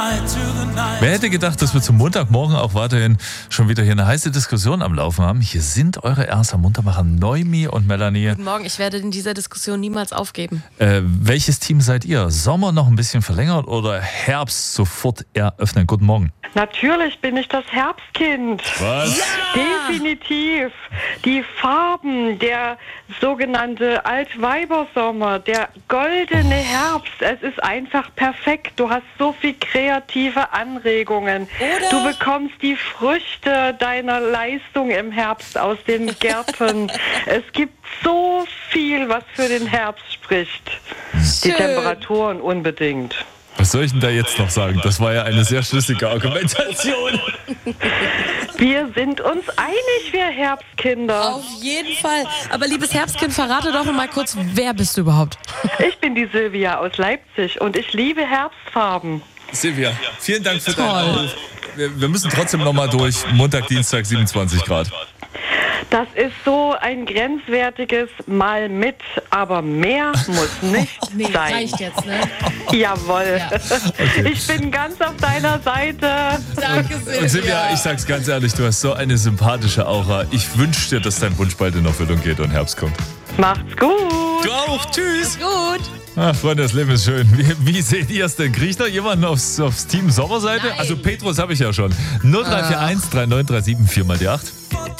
Wer hätte gedacht, dass wir zum Montagmorgen auch weiterhin schon wieder hier eine heiße Diskussion am Laufen haben? Hier sind eure erster Muntermacher Noemi und Melanie. Guten Morgen, ich werde in dieser Diskussion niemals aufgeben. Welches Team seid ihr? Sommer noch ein bisschen verlängert oder Herbst sofort eröffnen? Guten Morgen. Natürlich bin ich das Herbstkind. Was? Ja! Definitiv. Die Farben, der sogenannte Altweibersommer, der goldene Herbst, es ist einfach perfekt. Du hast so viel kreative Anregungen. Oder? Du bekommst die Früchte deiner Leistung im Herbst aus den Gärten. Es gibt so viel, was für den Herbst spricht. Die Schön. Temperaturen unbedingt. Was soll ich denn da jetzt noch sagen? Das war ja eine sehr schlüssige Argumentation. Wir sind uns einig, wir Herbstkinder. Auf jeden Fall. Aber liebes Herbstkind, verrate doch noch mal kurz, wer bist du überhaupt? Ich bin die Silvia aus Leipzig und ich liebe Herbstfarben. Silvia, vielen Dank für deinen Anruf. Wir müssen trotzdem noch mal durch. Montag, Dienstag, 27 Grad. Das ist so ein grenzwertiges Mal mit, aber mehr muss nicht sein. Reicht jetzt, ne? Jawohl. Ja. Okay. Ich bin ganz auf deiner Seite. Danke, Und Silvia, ich sag's ganz ehrlich, du hast so eine sympathische Aura. Ich wünsche dir, dass dein Wunsch bald in Erfüllung geht und Herbst kommt. Macht's gut. Du auch, tschüss. Gut. Ach, Freunde, das Leben ist schön. Wie seht ihr es denn? Kriegt noch jemanden aufs Team Sommerseite? Nein. Also Petrus habe ich ja schon. 0341 3937 4 mal die 8.